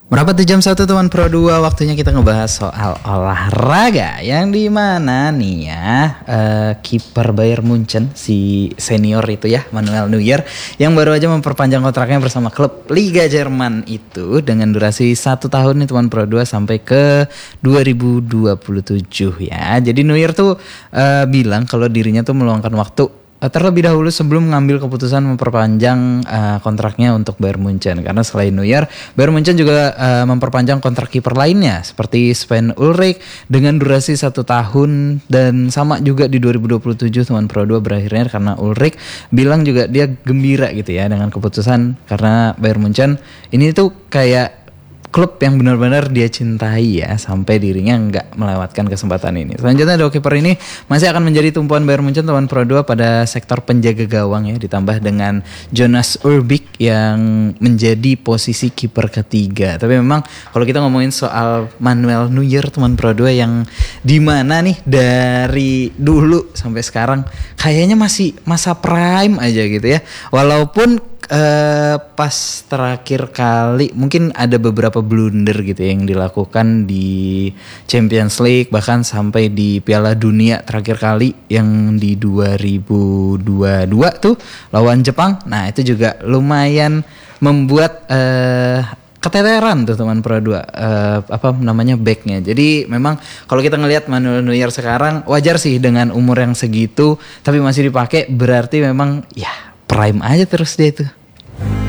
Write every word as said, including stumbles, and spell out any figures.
Berapa tuh jam satu teman Pro dua, waktunya kita ngebahas soal olahraga yang dimana nih ya uh, kiper Bayern Munchen si senior itu ya Manuel Neuer yang baru aja memperpanjang kontraknya bersama klub Liga Jerman itu dengan durasi satu tahun nih teman Pro dua sampai ke dua ribu dua puluh tujuh ya. Jadi Neuer tuh uh, bilang kalau dirinya tuh meluangkan waktu terlebih dahulu sebelum mengambil keputusan memperpanjang uh, kontraknya untuk Bayern Munchen, karena selain Neuer, Bayern Munchen juga uh, memperpanjang kontrak kiper lainnya seperti Sven Ulreich dengan durasi satu tahun, dan sama juga di dua ribu dua puluh tujuh teman Pro dua berakhirnya karena Ulreich bilang juga dia gembira gitu ya dengan keputusan, karena Bayern Munchen ini tuh kayak klub yang benar-benar dia cintai ya, sampai dirinya nggak melewatkan kesempatan ini. Selanjutnya dua kiper ini masih akan menjadi tumpuan Bayern Munchen teman Pro dua pada sektor penjaga gawang ya, ditambah dengan Jonas Ulbik yang menjadi posisi kiper ketiga. Tapi memang kalau kita ngomongin soal Manuel Neuer teman Pro dua yang dimana nih dari dulu sampai sekarang kayaknya masih masa prime aja gitu ya. Walaupun Uh, pas terakhir kali mungkin ada beberapa blunder gitu ya yang dilakukan di Champions League, bahkan sampai di Piala Dunia terakhir kali yang di dua ribu dua puluh dua tuh lawan Jepang. Nah itu juga lumayan membuat uh, keteteran tuh teman Pro dua uh, apa namanya backnya. Jadi memang kalau kita ngelihat Manuel Neuer sekarang wajar sih dengan umur yang segitu tapi masih dipakai, berarti memang ya prime aja terus dia itu.